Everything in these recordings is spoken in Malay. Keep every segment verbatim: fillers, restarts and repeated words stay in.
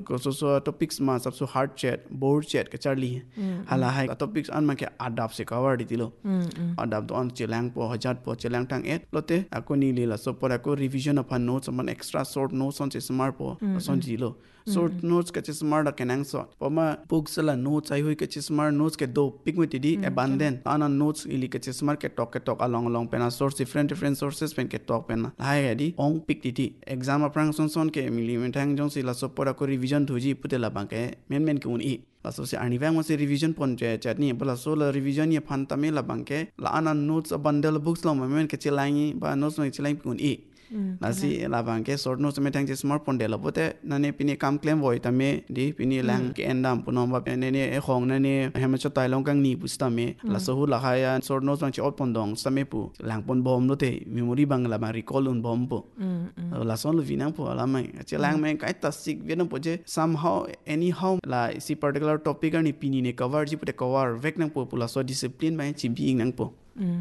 ko so so topics ma sabso hard chat board chat ka charli hala hai topics an ma ke adab se cover di lo adab to on chelang po hajat po chelang tang et lote ako ni le la so por ako revision of notes man extra short notes on che smart po son di lo short notes ka che smart ka nang so po ma books la notes ai hui ka che smart notes ke do pick with di abandon ana notes ili ka che smart ke talk ke talk along along pena source different different sources pen ke talk pena hai di ong pick di exam aprang son son ke mili mentang jong si la so por ako revision thuji putela bang ke men men ku ni la so se ani vang se revision pon che chat ni bala so la revision ye phan tame la bang ke la ana notes a bundle books lo men ke chilangi ba notes no chilang kun i nasi la bang ke short notes me tang che smartphone de la bote nane pini kam claim voi tame di pini lang ke endam punom ba ne ne e khong na ne hema cho tai long kang ni pusta me la so hu la khaya short notes bang che ot pon dong same pu lang pon bom lo te memory bang la ba recall un bom po la son lo vinang po la mai che lang me kai ta sik venam po je somehow anyhow la si particular topic ani pini ne cover ji pute cover vek nang po pula so discipline ba chi bi nang po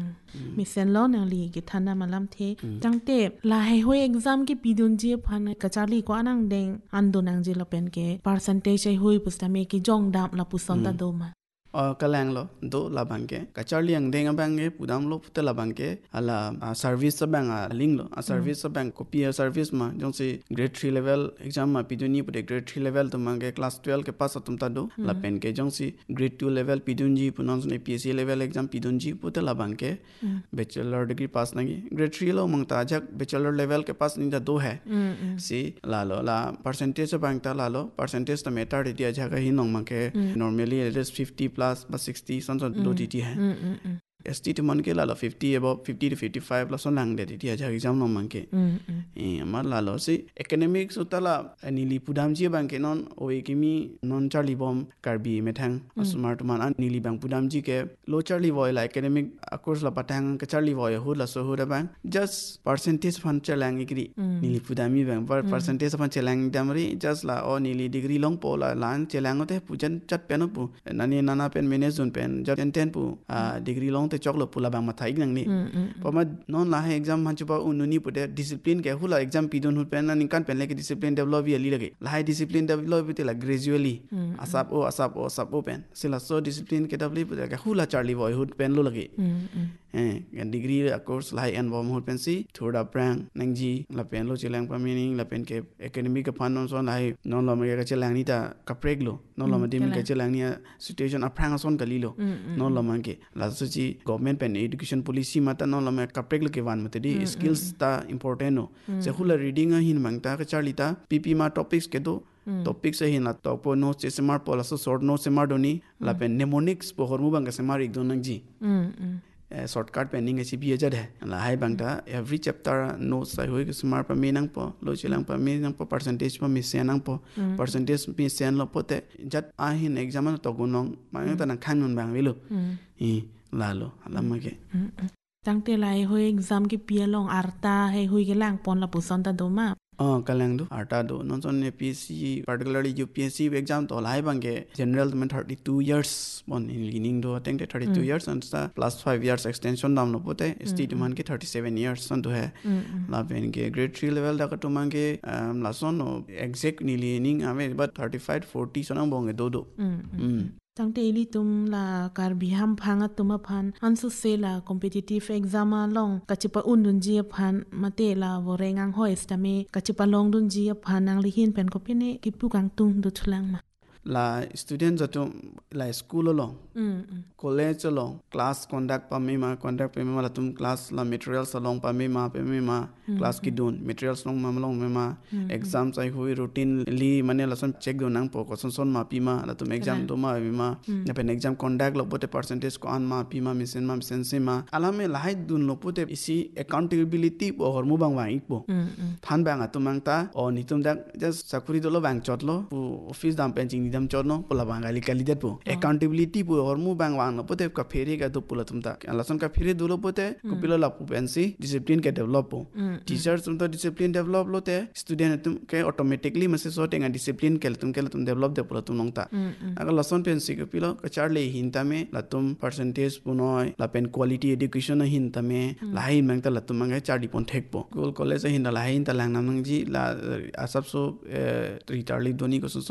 mi sen lo na li ki thana malam the tangte la hai hoi exam ki pidun je phan ka charli ko anang deng ando nang je la pen ke percentage ai hoi pusta me ki jong dam la puson ta do ma kalang lo do la bangke ka charli ang deng bangke pudam lo putela bangke ala service sa bang ling lo a service sa bang copy service ma jong si grade three level exam ma piduni pute grade three level to mangke class twelve ke pass atum ta do la pen ke jong si grade two level pidunji punon ne P S C level exam pidunji putela bangke bachelor degree pass nagi grade three lo mangta jak bachelor level ke pass ni da do hai si la lo la percentage sa bang ta la lo percentage ta meter dia jaga hi nong mangke normally it is fifty plus but sixty son son do di hai S T to man ke la fifty about fifty to fifty-five la son lang de di aja exam no man ke eh amar la lo si academics utala anili pudam ji bang ke non oi kimi non charli bom karbi methang smart man anili bang pudam ji ke low charli boy la academic course la patang ke charli boy hu la so hu da bang just percentage fan chalang igri nili pudami bang per percentage fan chalang damri just la o nili degree long po la lan chalang te pujan chat pen pu nani nana pen manage pen jat ten pu degree long choklo pula bang mathai nang ni pama non la hai exam han chuba ununi pute discipline ke hula exam pidon hul pen ni kan pen le ke discipline develop ye li lage la hai discipline develop te la gradually asap o asap o asap o pen sila so discipline ke develop pute ke hula charli boy hut pen lo lage eh degree course la hai en bom hut pen si thoda prang nangji la pen lo chilang pa meaning la pen ke academic ka pan non so la hai non lo me ke chilang ni ta ka preg lo non lo me dim ke chilang ni situation aprang son ka li lo non lo man ke la so chi government pen education policy mata no lama kaprek le ke wan mate di skills ta important no se hula reading a hin mangta ka charlita pp ma topics ke do topics se hin la to po no se semar po la so short no semar doni la pen mnemonics po hormu bang ka semar ek do nang ji shortcut pending si bi aja hai la hai bangta every chapter notes sai hoi ke smart pa me nang po lo chilang pa me nang po percentage pa me sen nang po percentage me sen lo pote jat a hin exam to gunong ma ta nang khan nun bang velo e lalo alama ke tangte lai hoi exam ki pia long arta he hoi ke lang pon la puson ta do ma ah kalang do arta do non son ne P S C particularly U P S C exam to lai bang ke general men thirty-two years on in leaning do think that thirty-two years and plus five years extension dam no pote S T to man ke thirty-seven years son to hai la ben ke grade three level da ka to man ke la son no exact ni leaning ame but thirty-five forty son bong do do tangte ili tum la kar biham phanga tuma phan ansu se la competitive exam long kachipa undun ji phan mate la vorengang hoist tame kachipa long dun ji phan nang lihin pen ko pine kipu kang tung du thulang ma la students ato la school lo college lo class conduct pa me ma conduct pa me ma tum class la materials long pa me ma pa me ma class ki don materials long ma long me ma exams ai hui routine li mane la son check do nang po ko son son ma pi ma la tum exam do ma me ma na pen exam conduct lo pote percentage ko an ma pi ma mission ma mission se ma ala me la hai dun lo pote isi accountability po hormu bang wa ik po than bang atumang ta o ni tum dak just sakuri do lo bang chot lo office dam pen ching dam chorno pula bangali kalidat po accountability po hormu bang wang no pote ka fere ga do pula tum ta alasan ka fere do lo pote ko pila la pu pensi discipline ke develop po teachers tum to discipline develop lo te student tum ke automatically mase so tenga discipline ke tum ke tum develop de pula tum nongta agar lason pensi ke pila ka charle hinta me la tum percentage punoi la pen quality education hinta me la hin mang ta la tum mang charli pon thek po school college hinda la hin ta lang nam nang ji la asap so ritarli doni ko so